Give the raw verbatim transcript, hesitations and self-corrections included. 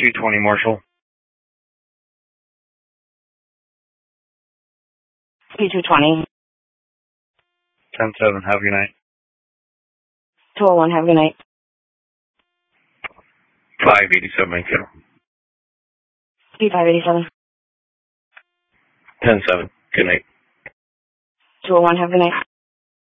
two twenty Marshall. P two twenty. ten seven, have a good night. two oh one, have a good night. five eighty-seven, thank you. P five eighty-seven. ten seven, good night. two oh one, have a good night.